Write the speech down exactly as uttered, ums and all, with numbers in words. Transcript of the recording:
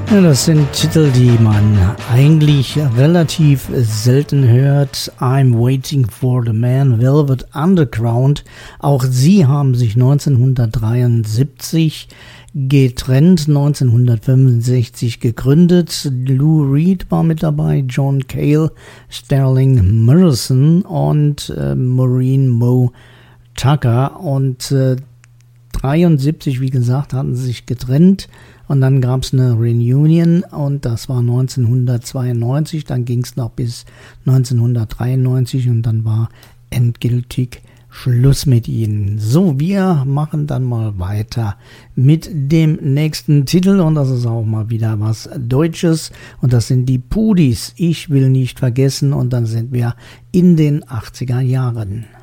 Ja, das sind Titel, die man eigentlich relativ selten hört. I'm Waiting for the Man, Velvet Underground. Auch sie haben sich neunzehnhundertdreiundsiebzig getrennt, neunzehnhundertfünfundsechzig gegründet. Lou Reed war mit dabei, John Cale, Sterling Morrison und äh, Maureen Mo Tucker. Und äh, dreiundsiebzig, wie gesagt, hatten sie sich getrennt. Und dann gab es eine Reunion und das war neunzehnhundertzweiundneunzig, dann ging es noch bis neunzehnhundertdreiundneunzig und dann war endgültig Schluss mit ihnen. So, wir machen dann mal weiter mit dem nächsten Titel und das ist auch mal wieder was Deutsches und das sind die Pudis. Ich will nicht vergessen und dann sind wir in den achtziger Jahren.